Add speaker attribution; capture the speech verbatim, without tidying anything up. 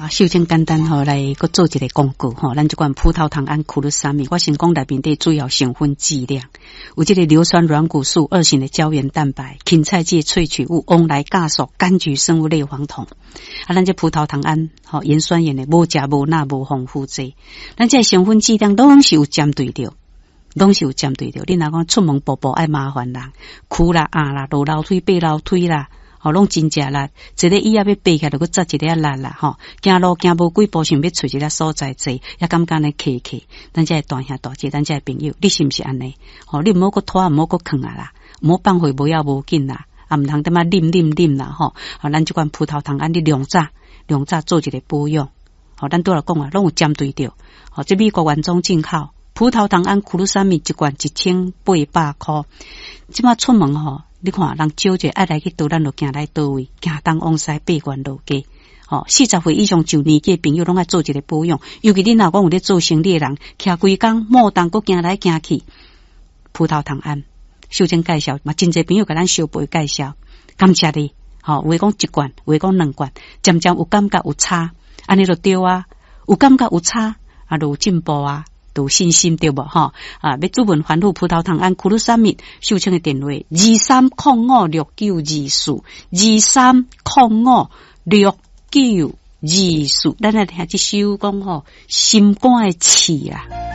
Speaker 1: 首先简单吼来个做一个广告吼，咱这款葡萄糖胺库鲁沙米，我先讲内面的主要成分剂量，有这个硫酸软骨素、二型的胶原蛋白、芹菜芥萃取物、翁来酵素、柑橘生物类黄酮。啊，咱这葡萄糖胺吼盐酸盐的无食无钠无防腐剂，咱这成分剂量拢是有针对着。拢是有针对着，你若讲出门步步爱麻烦人，哭啦、啊啦、落楼梯、爬楼梯啦，吼，拢真正啦。一个椅仔要爬起来，就搁扎一个力啦，吼。行路行无几步，想要找一个所在坐，也感觉呢客客。咱这大兄大姐，咱这朋友，你是毋是安尼？吼，你毋好搁拖，毋好搁囥啊啦，毋好放回无要无紧啦，啊毋通点仔啉啉啉啦，吼。啊，咱这款葡萄糖胺你量早量早做一个保养，吼，咱拄来讲啊，拢有针对着，吼，这美国原装进口。葡萄糖胺库鲁沙米一罐一千八百块，即马出门吼，你看人少者爱来去倒，咱就行来倒位，行东往西八关路街。哦，四十岁以上就年纪的朋友拢爱做一个保养，尤其你若讲有咧做生意的人，徛规工莫当搁行来行去。葡萄糖胺，首先介绍嘛，真侪朋友甲咱小辈介绍，感谢你。吼、哦，有诶讲一罐，有诶讲两罐，渐渐有感觉有差，安尼就对啊，有感觉有差，啊，就有进步啊。有信心对不哈啊？要主文反复葡萄糖胺库鲁沙米，秀清的电话二三零五六九二四二三零五六九二四，咱来听这首讲吼，心肝的刺啊。